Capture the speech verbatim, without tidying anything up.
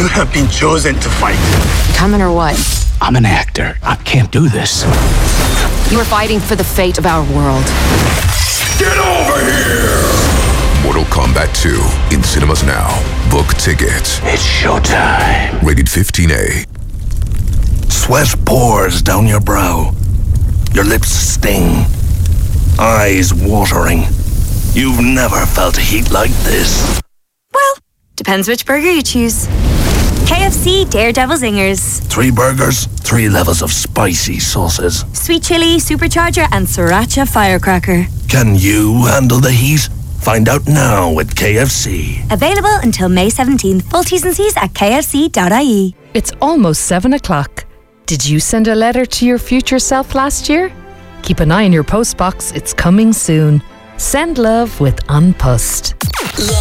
You have been chosen to fight. Coming or what? I'm an actor. I can't do this. You are fighting for the fate of our world. Get over here! Mortal Kombat two in cinemas now. Book tickets. It's showtime. Rated fifteen A. Sweat pours down your brow. Your lips sting. Eyes watering. You've never felt heat like this. Well, depends which burger you choose. K F C Daredevil Zingers. Three burgers, three levels of spicy sauces. Sweet chili, supercharger, and sriracha firecracker. Can you handle the heat? Find out now at K F C. Available until May seventeenth. Full T's and C's at k f c dot i e. It's almost seven o'clock. Did you send a letter to your future self last year? Keep an eye on your postbox. It's coming soon. Send love with Unpussed. Yeah.